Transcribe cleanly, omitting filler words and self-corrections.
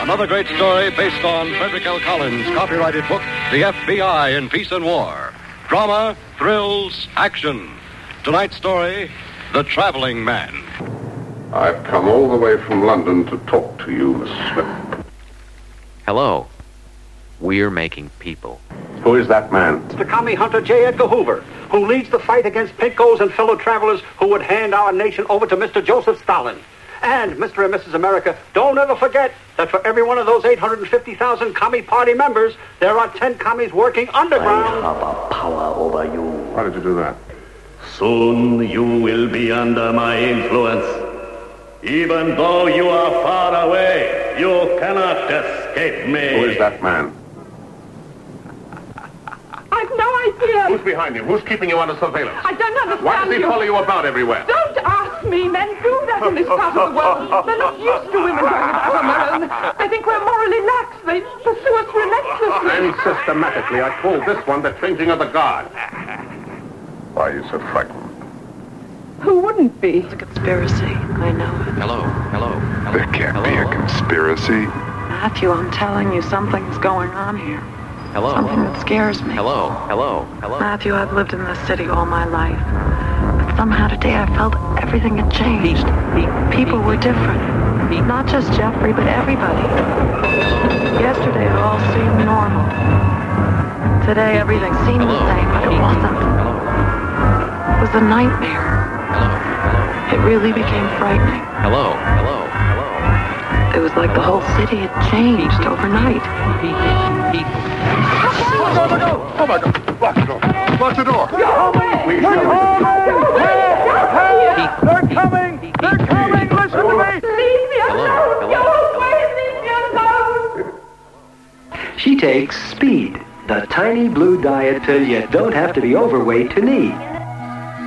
Another great story based on Frederick L. Collins' copyrighted book, The FBI in Peace and War. Drama, thrills, action. Tonight's story, The Traveling Man. I've come all the way from London to talk to you, Miss Smith. Hello. We're making people. Who is that man? The commie hunter J. Edgar Hoover, who leads the fight against pinkos and fellow travelers who would hand our nation over to Mr. Joseph Stalin. And, Mr. and Mrs. America, don't ever forget that for every one of those 850,000 commie party members, there are 10 commies working underground. I have a power over you. Why did you do that? Soon you will be under my influence. Even though you are far away, you cannot escape me. Who is that man? I've no idea. Who's behind you? Who's keeping you under surveillance? I don't understand. Why does he follow you about everywhere? Don't ask me. Men do that in this part of the world. They're not used to women going about on their own. They think we're morally lax. They pursue us relentlessly. And systematically, I call this one the changing of the guard. Why are you so frightened? Who wouldn't be? It's a conspiracy. I know it. Hello. There can't be a conspiracy. Matthew, I'm telling you, something's going on here. Hello. Something that scares me. Hello. Matthew, I've lived in this city all my life. But somehow today I felt everything had changed. People were different. Not just Jeffrey, but everybody. Yesterday it all seemed normal. Today everything seemed the same, but it wasn't. It was a nightmare. It really became frightening. Hello. It was like the whole city had changed overnight. No. Oh, my God. Lock the door. Lock the door. Please, They're coming. They're coming. Listen to me. Leave me alone. Go away. Leave me alone. She takes Speed, the tiny blue diet pill you don't have to be overweight to need.